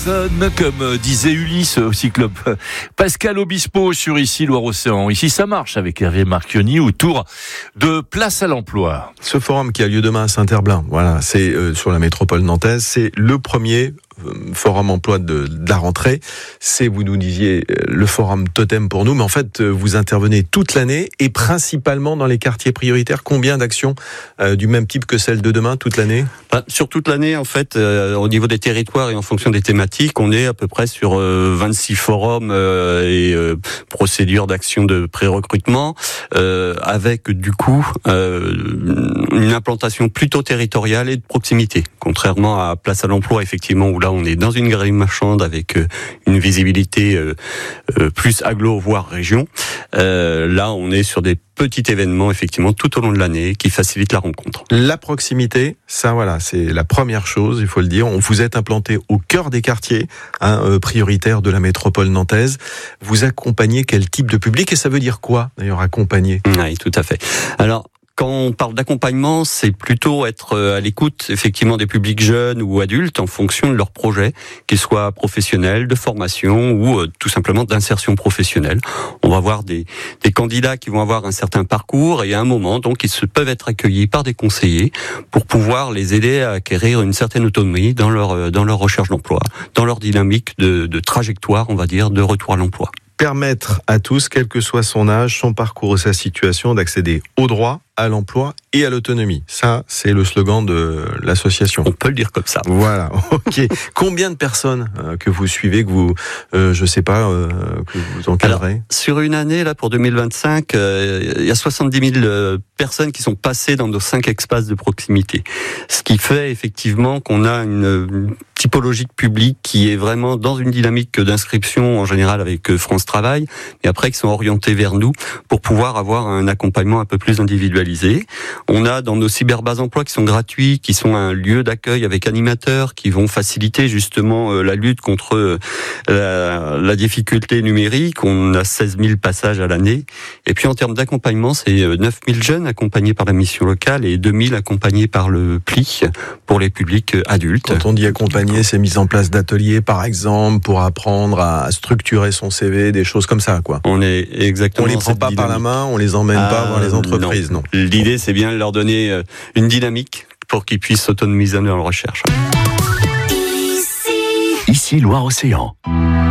personne, comme disait Ulysse au Cyclope. Pascal Obispo sur Ici Loire-Océan. Ici ça marche avec Hervé Marchionni autour de Place à l'Emploi. Ce forum qui a lieu demain à Saint-Herblain, voilà, c'est sur la métropole nantaise, c'est le premier forum emploi de la rentrée. C'est, vous nous disiez, le forum totem pour nous, mais en fait, vous intervenez toute l'année et principalement dans les quartiers prioritaires. Combien d'actions du même type que celle de demain toute l'année ? Sur toute l'année, en fait, au niveau des territoires et en fonction des thématiques, on est à peu près sur 26 forums et procédures d'action de pré-recrutement, avec du coup une implantation plutôt territoriale et de proximité, contrairement à Place à l'Emploi, effectivement, où là on est dans une galerie marchande avec une visibilité plus agglo, voire région. Là on est sur des petits événements, effectivement, tout au long de l'année, qui facilitent la rencontre. La proximité, ça voilà, c'est la première chose, il faut le dire. Vous êtes implanté au cœur des quartiers prioritaires de la métropole nantaise. Vous accompagnez quel type de public et ça veut dire quoi, d'ailleurs, accompagner ? Oui, tout à fait. Alors, quand on parle d'accompagnement, c'est plutôt être à l'écoute, effectivement, des publics jeunes ou adultes en fonction de leurs projets, qu'ils soient professionnels, de formation ou tout simplement d'insertion professionnelle. On va voir des candidats qui vont avoir un certain parcours et à un moment, donc, ils peuvent être accueillis par des conseillers pour pouvoir les aider à acquérir une certaine autonomie dans leur recherche d'emploi, dans leur dynamique de trajectoire, on va dire, de retour à l'emploi. Permettre à tous, quel que soit son âge, son parcours ou sa situation, d'accéder au droit, à l'emploi et à l'autonomie. Ça, c'est le slogan de l'association. On peut le dire comme ça. Voilà, ok. Combien de personnes que vous suivez, que vous, que vous encadrez ? Alors, sur une année, là, pour 2025, il y a 70 000 personnes qui sont passées dans nos 5 espaces de proximité. Ce qui fait, effectivement, qu'on a une typologie de public qui est vraiment dans une dynamique d'inscription, en général avec France Travail, et après qui sont orientés vers nous pour pouvoir avoir un accompagnement un peu plus individualisé. On a dans nos cyberbases emploi qui sont gratuits, qui sont un lieu d'accueil avec animateurs qui vont faciliter justement la lutte contre la difficulté numérique. On a 16 000 passages à l'année. Et puis en termes d'accompagnement, c'est 9 000 jeunes accompagnés par la mission locale et 2 000 accompagnés par le PLI pour les publics adultes. Quand on dit accompagner, c'est mise en place d'ateliers par exemple pour apprendre à structurer son CV, des choses comme ça, quoi. On est exactement. On les prend pas par la main, on les emmène pas voir les entreprises, non. L'idée, c'est bien de leur donner une dynamique pour qu'ils puissent s'autonomiser dans leur recherche. Ici Loire-Océan.